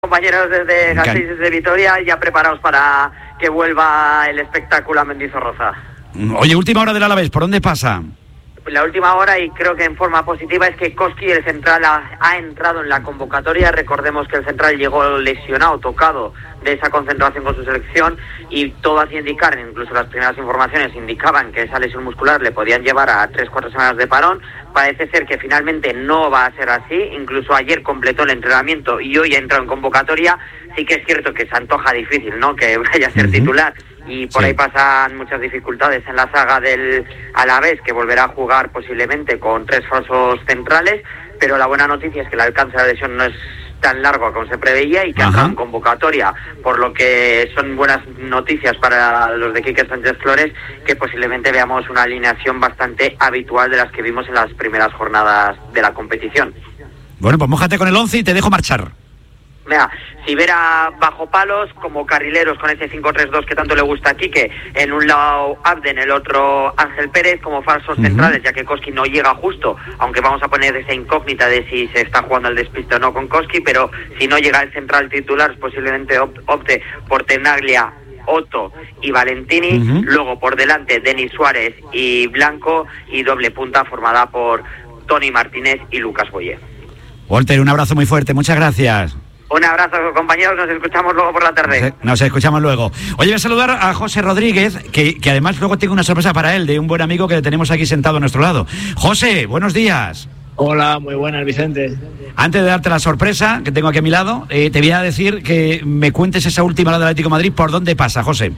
Compañeros desde Gasteiz, desde Vitoria, ya preparados para que vuelva el espectáculo a Mendizorroza. Oye, última hora del Alavés, ¿por dónde pasa? La última hora, y creo que en forma positiva, es que Koski, el central, ha entrado en la convocatoria. Recordemos que el central llegó lesionado, tocado de esa concentración con su selección, y todo hacía indicar, incluso las primeras informaciones indicaban que esa lesión muscular le podían llevar a 3-4 semanas de parón. Parece ser que finalmente no va a ser así. Incluso ayer completó el entrenamiento y hoy ha entrado en convocatoria. Sí que es cierto que se antoja difícil, ¿no?, que vaya a ser titular, y por ahí pasan muchas dificultades en la saga del Alavés, que volverá a jugar posiblemente con 3 falsos centrales, pero la buena noticia es que el alcance de la lesión no es tan largo como se preveía y que ha entrado en convocatoria, por lo que son buenas noticias para los de Quique Sánchez Flores, que posiblemente veamos una alineación bastante habitual de las que vimos en las primeras jornadas de la competición. Bueno, pues mójate con el 11 y te dejo marchar. Mira, Sivera bajo palos, como carrileros con ese 5-3-2 que tanto le gusta a Quique, en un lado Abden, el otro Ángel Pérez, como falsos centrales, ya que Koski no llega justo, aunque vamos a poner esa incógnita de si se está jugando el despiste o no con Koski, pero si no llega el central titular, posiblemente opte por Tenaglia, Otto y Valentini, luego por delante Denis Suárez y Blanco, y doble punta formada por Tony Martínez y Lucas Boye. Walter, un abrazo muy fuerte, muchas gracias. Un abrazo, compañeros, nos escuchamos luego por la tarde. Nos escuchamos luego. Oye, voy a saludar a José Rodríguez, que además luego tengo una sorpresa para él, de un buen amigo que tenemos aquí sentado a nuestro lado. José, buenos días. Hola, muy buenas, Vicente. Antes de darte la sorpresa que tengo aquí a mi lado, te voy a decir que me cuentes esa última hora del Atlético de Madrid, ¿por dónde pasa, José?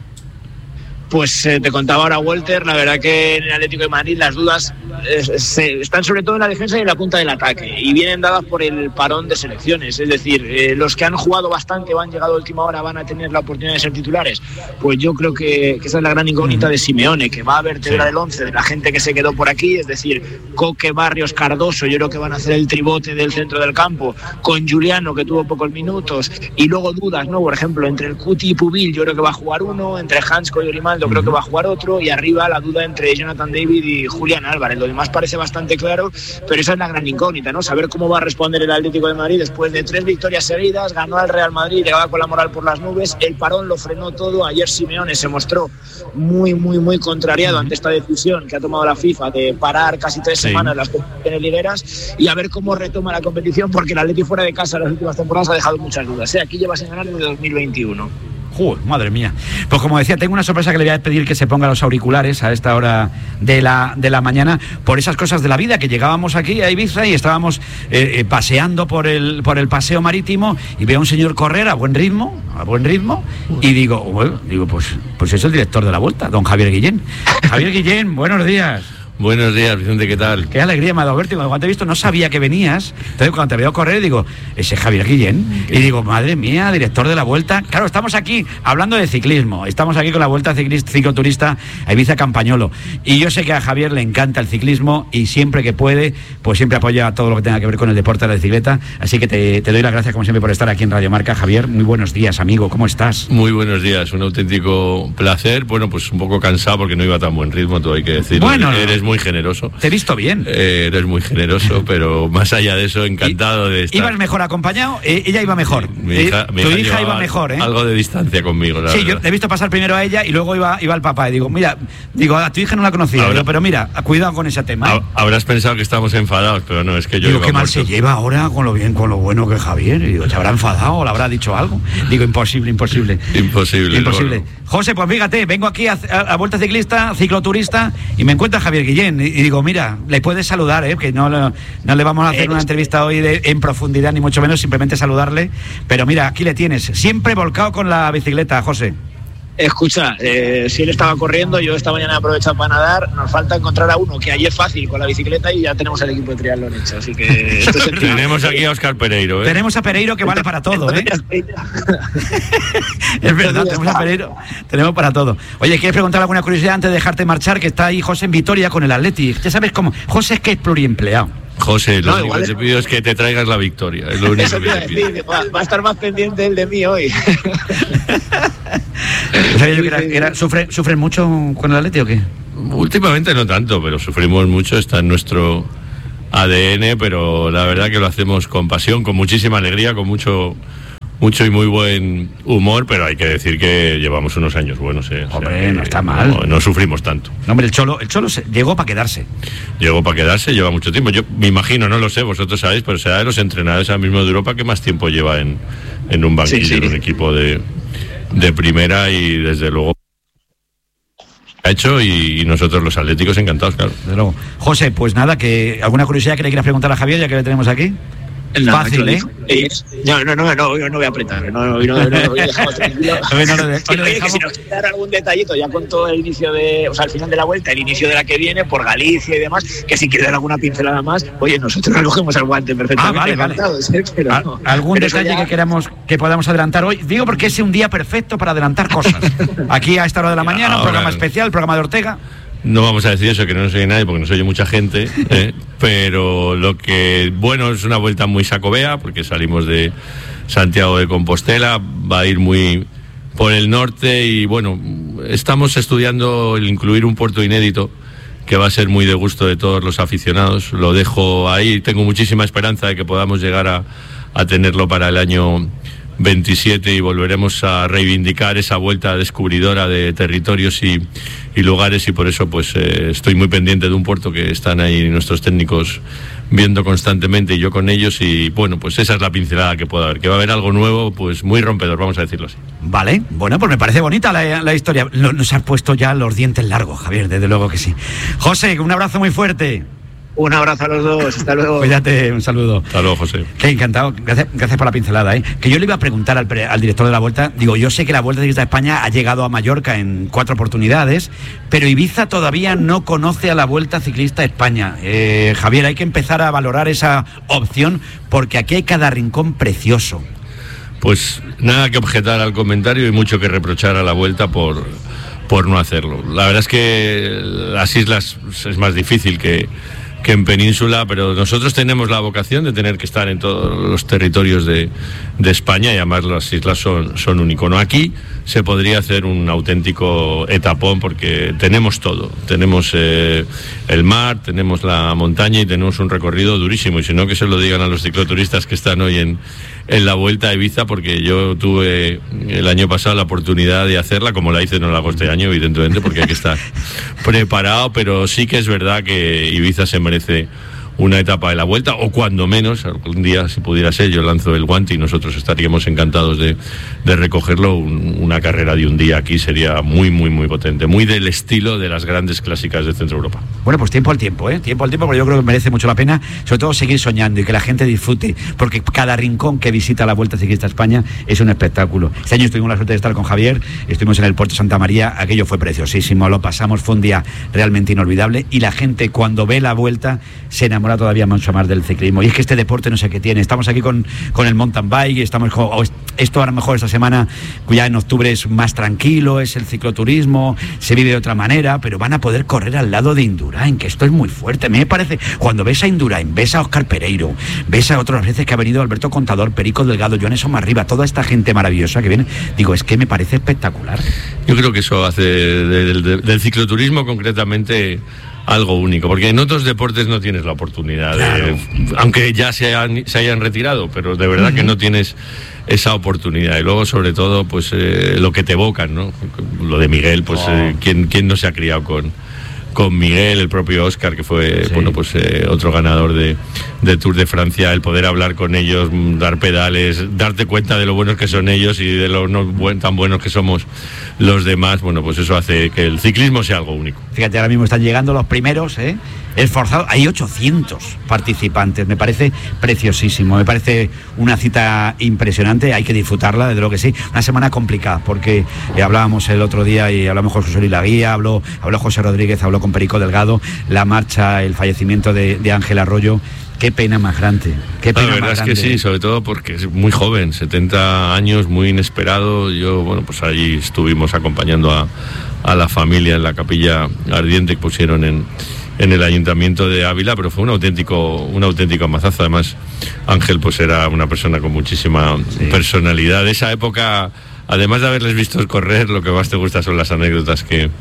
Pues te contaba ahora Walter, la verdad que en el Atlético de Madrid las dudas están sobre todo en la defensa y en la punta del ataque, y vienen dadas por el parón de selecciones. Es decir, los que han jugado bastante o han llegado a última hora van a tener la oportunidad de ser titulares. Pues yo creo que esa es la gran incógnita de Simeone, que va a vertebrar el 11 de la gente que se quedó por aquí, es decir, Coque, Barrios, Cardoso, yo creo que van a hacer el tribote del centro del campo, con Juliano, que tuvo pocos minutos, y luego dudas, ¿no? Por ejemplo, entre el Cuti y Pubil, yo creo que va a jugar uno, entre Hansko y Grimaldo creo que va a jugar otro, y arriba la duda entre Jonathan David y Julián Álvarez. Lo demás parece bastante claro, pero esa es la gran incógnita, ¿no? Saber cómo va a responder el Atlético de Madrid después de 3 victorias seguidas. Ganó al Real Madrid, llegaba con la moral por las nubes, el parón lo frenó todo. Ayer Simeone se mostró muy contrariado ante esta decisión que ha tomado la FIFA de parar casi 3 semanas las competiciones ligueras, y a ver cómo retoma la competición, porque el Atleti fuera de casa en las últimas temporadas ha dejado muchas dudas. Aquí lleva sin ganar desde 2021. Madre mía. Pues como decía, tengo una sorpresa que le voy a pedir que se ponga los auriculares a esta hora de la mañana, por esas cosas de la vida, que llegábamos aquí a Ibiza y estábamos paseando por el paseo marítimo, y veo a un señor correr a buen ritmo, y digo, pues es el director de la Vuelta, don Javier Guillén. Javier Guillén, buenos días. Buenos días, Vicente, ¿qué tal? Qué alegría me ha dado verte. Cuando te he visto no sabía que venías. Entonces cuando te veo correr digo, ese es Javier Guillén. Y digo, madre mía, director de la Vuelta. Claro, estamos aquí hablando de ciclismo. Estamos aquí con la Vuelta Cicloturista a Ibiza Campañolo. Y yo sé que a Javier le encanta el ciclismo, y siempre que puede, pues siempre apoya todo lo que tenga que ver con el deporte de la bicicleta. Así que te doy las gracias, como siempre, por estar aquí en Radio Marca. Javier, muy buenos días, amigo. ¿Cómo estás? Muy buenos días, un auténtico placer. Bueno, pues un poco cansado porque no iba a tan buen ritmo, todo hay que decirlo. Bueno, eres muy generoso. Te he visto bien. Eres muy generoso, pero más allá de eso, encantado de estar. ¿Ibas mejor acompañado? Ella iba mejor. Mi hija iba mejor, ¿eh? Algo de distancia conmigo, la verdad. Yo te he visto pasar primero a ella y luego iba al papá. Y digo, a tu hija no la conocía. Pero mira, cuidado con ese tema. Habrás pensado que estamos enfadados, pero no, es que yo digo, qué mal se lleva ahora con lo bueno que es Javier. Y digo, ¿se habrá enfadado o le habrá dicho algo? Digo, imposible. Bueno. José, pues fíjate, vengo aquí a Vuelta Ciclista, cicloturista, y me encuentra Javier Guillén. Y digo, mira, le puedes saludar, que no le vamos a hacer una entrevista hoy en profundidad, ni mucho menos, simplemente saludarle. Pero mira, aquí le tienes, siempre volcado con la bicicleta, José. Escucha, si él estaba corriendo, yo esta mañana he aprovechado para nadar. Nos falta encontrar a uno que allí es fácil con la bicicleta, y ya tenemos el equipo de triatlón hecho. Así que tenemos aquí a Óscar Pereiro, Tenemos a Pereiro, que vale para todo, Es verdad, tenemos para todo. Oye, ¿quieres preguntar alguna curiosidad antes de dejarte marchar? Que está ahí José en Vitoria con el Atleti. Ya sabes cómo. José es que es pluriempleado. José, lo único que te pido es que te traigas la victoria. Es lo único que te pido. Va a estar más pendiente el de mí hoy. ¿Sufren mucho con el Atleti o qué? Últimamente no tanto, pero sufrimos mucho. Está en nuestro ADN, pero la verdad que lo hacemos con pasión, con muchísima alegría, con mucho mucho y muy buen humor, pero hay que decir que llevamos unos años buenos. Hombre, no está mal. No sufrimos tanto. No, hombre, el Cholo llegó para quedarse. Llegó para quedarse, lleva mucho tiempo. Yo me imagino, no lo sé, vosotros sabéis, pero será de los entrenadores ahora mismo de Europa que más tiempo lleva en un banquillo, en un equipo de primera, y desde luego ha hecho, y nosotros los atléticos encantados, claro. Desde luego. José, pues nada, ¿alguna curiosidad que le quieras preguntar a Javier ya que le tenemos aquí? No, fácil, ¿eh? No voy a apretar. No dejamos tranquilo. Oye, que si nos quiere dar algún detallito ya con todo el inicio al final de la vuelta, el inicio de la que viene, por Galicia y demás, que si quiere dar alguna pincelada más, oye, nosotros nos cogemos el guante perfectamente. Vale. Pero ¿algún detalle que podamos adelantar hoy? Digo porque es un día perfecto para adelantar cosas. Aquí a esta hora de la mañana, un programa especial, programa de Ortega. No vamos a decir eso, que no nos oye nadie porque nos oye mucha gente, pero bueno, es una vuelta muy sacobea, porque salimos de Santiago de Compostela, va a ir muy por el norte, y bueno, estamos estudiando el incluir un puerto inédito que va a ser muy de gusto de todos los aficionados. Lo dejo ahí, tengo muchísima esperanza de que podamos llegar a tenerlo para el año 27, y volveremos a reivindicar esa vuelta descubridora de territorios y lugares, y por eso pues estoy muy pendiente de un puerto que están ahí nuestros técnicos viendo constantemente, y yo con ellos, y bueno, pues esa es la pincelada que puede haber, que va a haber algo nuevo, pues muy rompedor, vamos a decirlo así. Vale, bueno, pues me parece bonita la historia. Nos has puesto ya los dientes largos, Javier, desde luego que sí. José, un abrazo muy fuerte. Un abrazo a los dos, hasta luego. Cuídate, un saludo. Hasta luego, José. Qué encantado, gracias por la pincelada, ¿eh? Que yo le iba a preguntar al director de la Vuelta, digo, yo sé que la Vuelta Ciclista de España ha llegado a Mallorca en 4 oportunidades, pero Ibiza todavía no conoce a la Vuelta Ciclista de España. Javier, hay que empezar a valorar esa opción, porque aquí hay cada rincón precioso. Pues nada que objetar al comentario, y mucho que reprochar a la Vuelta por no hacerlo. La verdad es que las islas es más difícil que en Península, pero nosotros tenemos la vocación de tener que estar en todos los territorios de España, y además las islas son un icono. Aquí se podría hacer un auténtico etapón, porque tenemos todo, tenemos el mar, tenemos la montaña, y tenemos un recorrido durísimo, y si no, que se lo digan a los cicloturistas que están hoy en la Vuelta a Ibiza, porque yo tuve el año pasado la oportunidad de hacerla, como la hice, no la hago este año, evidentemente, porque hay que estar preparado, pero sí que es verdad que Ibiza se merece una etapa de la Vuelta, o cuando menos, algún día, si pudiera ser, yo lanzo el guante y nosotros estaríamos encantados de recogerlo. Una carrera de un día aquí sería muy, muy, muy potente, muy del estilo de las grandes clásicas de Centro Europa. Bueno, pues tiempo al tiempo, porque yo creo que merece mucho la pena, sobre todo seguir soñando y que la gente disfrute, porque cada rincón que visita la Vuelta Ciclista España es un espectáculo. Este año tuvimos la suerte de estar con Javier, estuvimos en el puerto Santa María, aquello fue preciosísimo, lo pasamos, fue un día realmente inolvidable, y la gente cuando ve la Vuelta se enamora todavía mucho más del ciclismo. Y es que este deporte no sé qué tiene. Estamos aquí con el mountain bike, y esto a lo mejor esta semana, ya en octubre, es más tranquilo, es el cicloturismo, se vive de otra manera, pero van a poder correr al lado de Indurain, que esto es muy fuerte. Me parece, cuando ves a Indurain, ves a Óscar Pereiro, ves a otras veces que ha venido Alberto Contador, Perico Delgado, Jones Omarriba, toda esta gente maravillosa que viene, digo, es que me parece espectacular. Yo creo que eso hace del cicloturismo concretamente algo único, porque en otros deportes no tienes la oportunidad, claro, aunque ya se hayan retirado, pero de verdad que no tienes esa oportunidad. Y luego, sobre todo, pues lo que te evocan, ¿no? Lo de Miguel, pues ¿quién no se ha criado con Miguel? El propio Óscar, que fue otro ganador de Tour de Francia, el poder hablar con ellos, dar pedales, darte cuenta de lo buenos que son ellos y de lo tan buenos que somos los demás, bueno, pues eso hace que el ciclismo sea algo único. Fíjate, ahora mismo están llegando los primeros, esforzados, hay 800 participantes, me parece preciosísimo, me parece una cita impresionante, hay que disfrutarla, desde luego que sí. Una semana complicada, porque hablábamos el otro día, y hablamos con José Luis Laguía, habló José Rodríguez, habló con Perico Delgado, la marcha, el fallecimiento de Ángel Arroyo. Qué pena más grande. La verdad es que sí, sobre todo porque es muy joven, 70 años, muy inesperado. Yo, bueno, pues allí estuvimos acompañando a la familia en la capilla ardiente que pusieron en el Ayuntamiento de Ávila, pero fue un auténtico mazazo. Además, Ángel pues era una persona con muchísima personalidad. De esa época, además de haberles visto correr, lo que más te gusta son las anécdotas que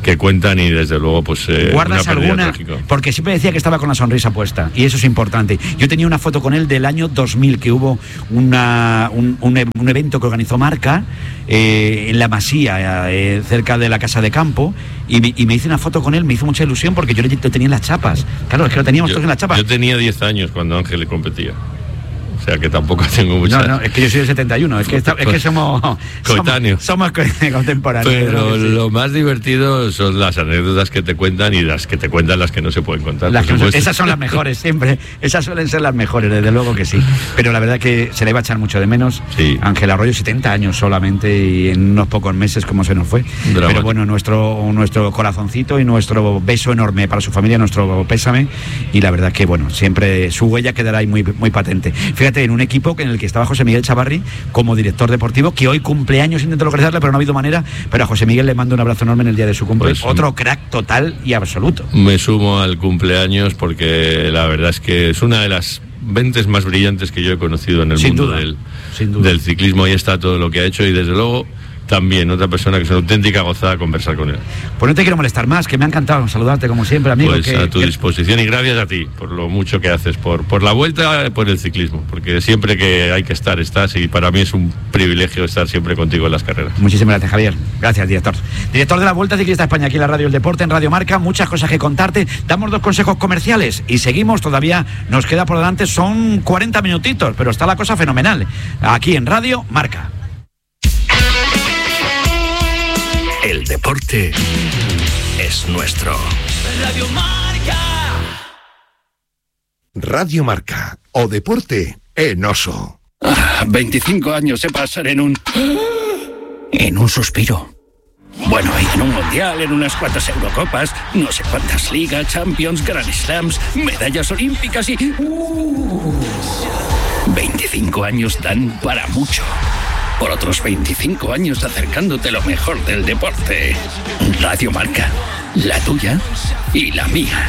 que cuentan y desde luego pues ¿guardas una pérdida alguna? trágica. Porque siempre decía que estaba con la sonrisa puesta y eso es importante. Yo tenía una foto con él del año 2000 que hubo un evento que organizó Marca en la Masía, cerca de la Casa de Campo, y me hice una foto con él, me hizo mucha ilusión porque yo lo tenía en las chapas. Claro, es que lo teníamos todos en las chapas. Yo tenía 10 años cuando Ángel le competía. O sea que tampoco tengo mucha... No, es que yo soy del 71, es que somos coetáneos. Somos contemporáneos. Pero sí. Lo más divertido son las anécdotas que te cuentan y las que te cuentan las que no se pueden contar. Esas son las mejores siempre, esas suelen ser las mejores, desde luego que sí. Pero la verdad que se le va a echar mucho de menos. Sí. Ángel Arroyo, 70 años solamente y en unos pocos meses como se nos fue. Dramático. Pero bueno, nuestro corazoncito y nuestro beso enorme para su familia, nuestro pésame, y la verdad que bueno, siempre su huella quedará ahí muy, muy patente. Fíjate, en un equipo en el que estaba José Miguel Chavarri como director deportivo, que hoy cumpleaños, intento localizarle, pero no ha habido manera, pero a José Miguel le mando un abrazo enorme en el día de su cumpleaños. Pues, otro crack total y absoluto. Me sumo al cumpleaños porque la verdad es que es una de las mentes más brillantes que yo he conocido en el sin mundo duda, del ciclismo. Ahí está todo lo que ha hecho y desde luego también otra persona que es una auténtica gozada conversar con él. Pues no te quiero molestar más, que me ha encantado saludarte como siempre, amigo. Pues a tu disposición y gracias a ti por lo mucho que haces por la vuelta, por el ciclismo, porque siempre que hay que estar, estás, y para mí es un privilegio estar siempre contigo en las carreras. Muchísimas gracias, Javier. Gracias, director. Director de la Vuelta Ciclista España, aquí en la Radio El Deporte, en Radio Marca, muchas cosas que contarte. Damos 2 consejos comerciales y seguimos, todavía nos queda por delante, son 40 minutitos, pero está la cosa fenomenal, aquí en Radio Marca. El deporte es nuestro. Radio Marca. Radio Marca, o deporte en oso. 25 años se pasan en un suspiro. Bueno, y en un mundial, en unas cuantas Eurocopas, no sé cuántas ligas, Champions, Grand Slams, medallas olímpicas y... 25 años dan para mucho. Por otros 25 años acercándote lo mejor del deporte. Radio Marca, la tuya y la mía.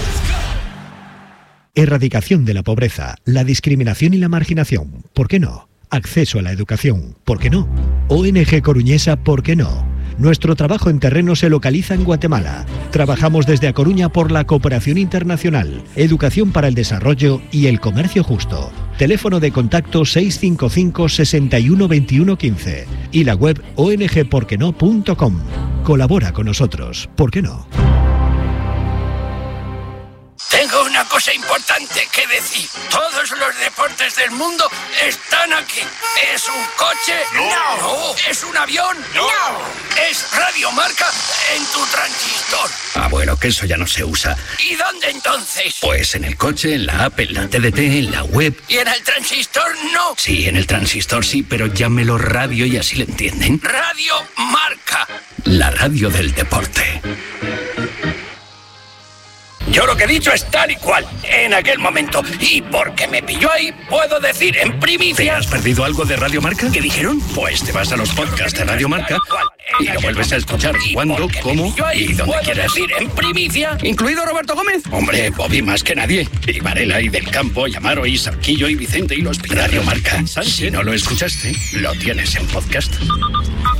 Erradicación de la pobreza, la discriminación y la marginación. ¿Por qué no? Acceso a la educación. ¿Por qué no? ONG Coruñesa. ¿Por qué no? Nuestro trabajo en terreno se localiza en Guatemala. Trabajamos desde A Coruña por la cooperación internacional, educación para el desarrollo y el comercio justo. Teléfono de contacto 655 61 21 15 y la web ongporqueno.com. Colabora con nosotros. ¿Por qué no? Tengo una cosa importante que decir. Todos los deportes del mundo están aquí. ¿Es un coche? No. ¿Es un avión? No. ¿Es Radio Marca en tu transistor? Ah, bueno, que eso ya no se usa. ¿Y dónde entonces? Pues en el coche, en la app, en la TDT, en la web. ¿Y en el transistor no? Sí, en el transistor sí, pero llámelo radio y así le entienden. Radio Marca. La radio del deporte. Yo lo que he dicho es tal y cual, en aquel momento. Y porque me pilló ahí, puedo decir en primicia... ¿Te has perdido algo de Radio Marca? ¿Qué dijeron? Pues te vas a los podcasts de Radio Marca y lo vuelves a escuchar cuando, cómo y donde quieras. Decir en primicia, ¿incluido Roberto Gómez? Hombre, Bobby más que nadie. Y Varela y Del Campo, y Amaro y Sarquillo y Vicente y los... Radio Marca. Si no lo escuchaste, lo tienes en podcast.